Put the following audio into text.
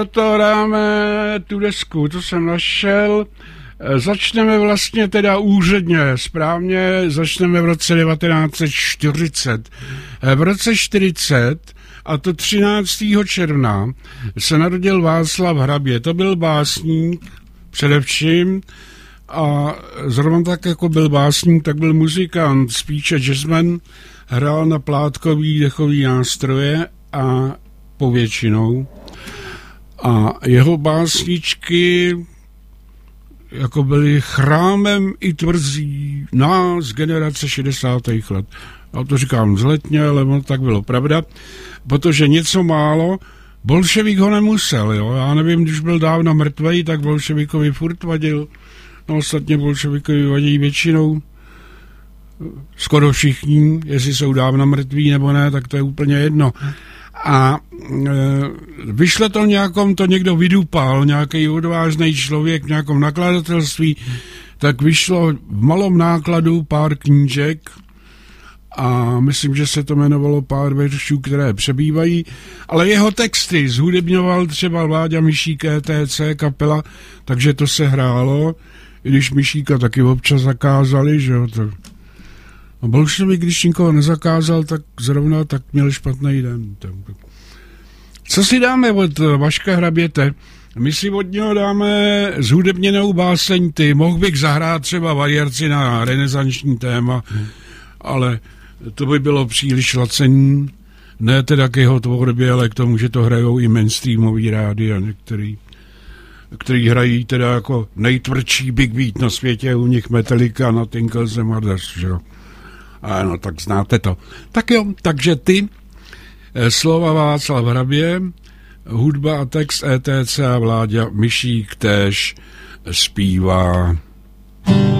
To dáme tu desku, to jsem našel. Začneme vlastně teda úředně, správně, začneme v roce 1940. V roce 40, a to 13. června, se narodil Václav Hrabě. To byl básník především a zrovna tak, jako byl básník, tak byl muzikant, spíše jazzman, hrál na plátkový dechový nástroje a povětšinou. A jeho básničky jako byly chrámem i tvrzí nás, generace 60. let. Já to říkám vzletně, ale ono tak bylo pravda, protože něco málo, bolševik ho nemusel, jo. Já nevím, když byl dávno mrtvej, tak bolševikovi furt vadil. No ostatně bolševikovi vadí většinou skoro všichni, jestli jsou dávno mrtví nebo ne, tak to je úplně jedno. A vyšlo to nějakom, to někdo vydupal, nějaký odvážný člověk v nějakom nakladatelství, tak vyšlo v malom nákladu pár knížek a myslím, že se to jmenovalo Pár veršů, které přebývají, ale jeho texty zhudebňoval třeba Vláďa Myšík, ETC kapela, takže to se hrálo, i když Myšíka taky občas zakázali, že jo, to... A bolševik, když nikoho nezakázal, tak zrovna tak měl špatný den. Co si dáme od Vaška Hraběte? My si od něho dáme zhudebněnou báseň Ty. Mohl bych zahrát třeba variaci na renesanční téma, ale to by bylo příliš lacení. Ne teda k jeho tvorbě, ale k tomu, že to hrajou i mainstreamový rádi a některý, který hrají teda jako nejtvrdší big beat na světě, u nich Metallica, Nothing Else Matters, že jo. Ano, tak znáte to. Tak jo, takže Ty, slova Václav Hrabě, hudba a text ETC a Vláďa Myšík též zpívá.